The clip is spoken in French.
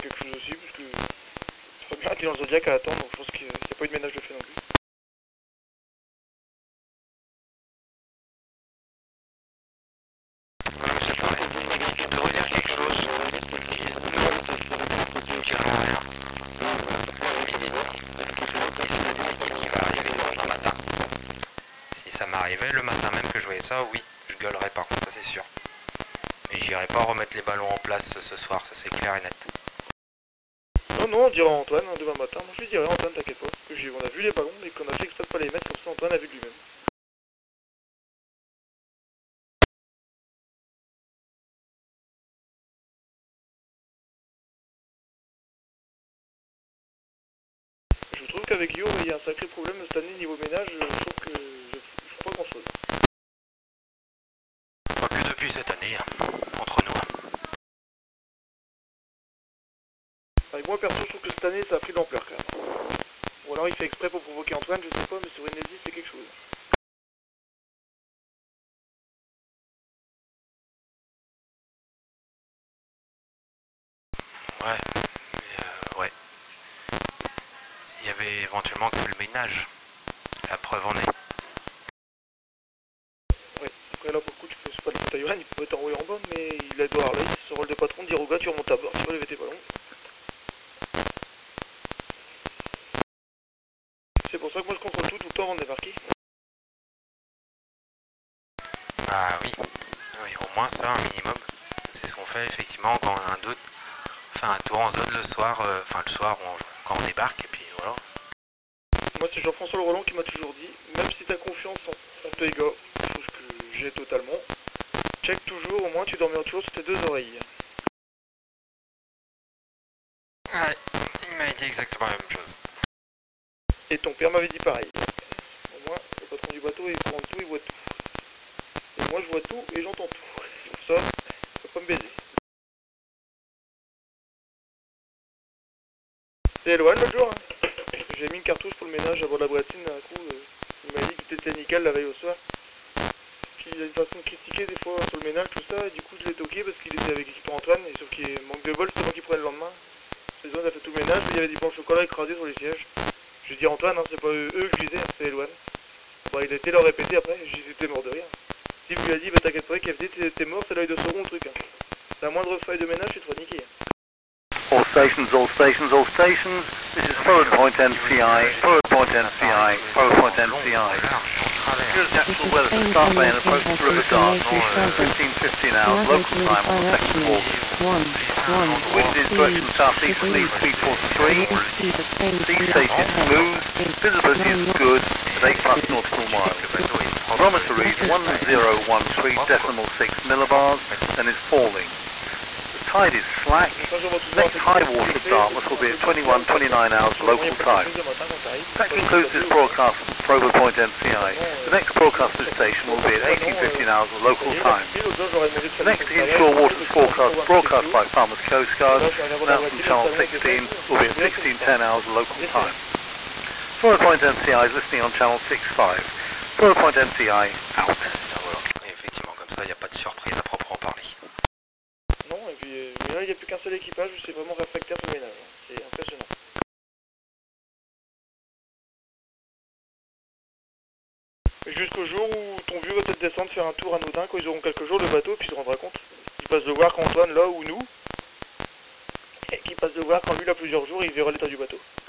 quelque chose aussi, parce que ça ferait bien être dans le Zodiac à attendre, donc je pense qu'il n'y a pas eu de ménage de fait non plus. Je pense que vous risquez de relire quelque chose sur le qui me tient à rien. Qui va arriver demain matin. Si ça m'arrivait le matin même que je voyais ça, oui, je gueulerais par contre, ça c'est sûr. Mais j'irai pas remettre les ballons en place ce soir, ça c'est clair et net. Non, on dira à Antoine demain matin. Moi je lui dirai, Antoine, t'inquiète pas. Parce que on a vu les ballons et qu'on a fait exprès de pas les mettre, comme ça Antoine a vu de lui-même. Je trouve qu'avec Guillaume, il y a un sacré problème cette année niveau ménage. Je trouve que je fais pas grand chose. Pas que depuis cette année, hein, entre nous. Avec moi perso, je trouve que cette année ça a pris de l'ampleur quand même. Ou alors il fait exprès pour provoquer Antoine, je sais pas, mais sur Inédit c'est quelque chose. Ouais, mais ouais. Il y avait éventuellement que le ménage. La preuve en est. Ouais, après là pour le coup tu fais pas le faute à Yoran, il peut t'envoyer en bas, mais il a doit Harley, ce rôle de patron de dire au gars tu remontes à bord, tu vas lever tes ballons. C'est pour ça que moi je contrôle tout le temps avant de débarquer. Ah oui, oui, au moins ça, un minimum. C'est ce qu'on fait effectivement quand on a un doute. Enfin un tour en zone le soir, enfin le soir quand on débarque et puis voilà. Moi c'est Jean-François Le Roland qui m'a toujours dit, même si t'as confiance en tes gars, chose que j'ai totalement, check toujours, au moins tu dormais toujours sur tes deux oreilles. Ouais, il m'a dit exactement la même chose. Et ton père m'avait dit pareil. Au moins, le patron du bateau, il prend tout, il voit tout. Et moi, je vois tout et j'entends tout. Pour ça, il peut pas me baiser. C'est Eloane l'autre jour, hein. J'ai mis une cartouche pour le ménage à bord de la boîtine, d'un coup, il m'a dit qu'il était nickel la veille au soir. Puis il a une façon de critiquer des fois sur le ménage, tout ça, et du coup je l'ai toqué parce qu'il était avec l'équipe Antoine, et sauf qu'il manque de bol, c'était moi qui prenais le lendemain. Les autres, a fait tout le ménage, il y avait des pains au chocolat écrasés sur les sièges. J'ai dit Antoine, hein, c'est pas eux que je disais, c'est Eloane. Bon, il a été leur répéter après, j'étais mort de rire. Steve lui a dit, bah t'inquiète pas, KFD, t'es mort, c'est l'œil de Sauron le truc. Hein. La moindre faille de ménage, tu te feras niquer. All stations, all stations, all stations. This is forward point NCI, forward point NCI, forward point NCI. Here's the actual weather for Starfay and approach to River Dart, 15:15 hours, local time on the 2nd of August. Wind is direction southeasterly, speed 43. Sea state is smooth, visibility is good, at 8+ nautical miles. Barometer reads 1013.6 millibars and is falling. The tide is slack. Next high water of Dartmouth will be at 21:29 hours local time. That concludes this broadcast from Provo Point NCI. The next broadcasting station will be at 18:15 hours local time. The next inshore waters forecast broadcast by Falmouth Coast Guard, announced from Channel 16, will be at 16:10 hours local time. Provo Point NCI is listening on Channel 65. Provo Point NCI, out. Effectivement, comme ça, il n'y a pas de surprise à proprement parler. Non, et puis mais là, il n'y a plus qu'un seul équipage, c'est vraiment réfractaire sur le ménage. C'est impressionnant. Jusqu'au jour où ton vieux va peut-être descendre faire un tour anodin quand ils auront quelques jours le bateau, puis il se rendra compte. Il passe le voir quand Antoine là ou nous. Et qu'il passe le voir quand lui il a plusieurs jours, il verra l'état du bateau.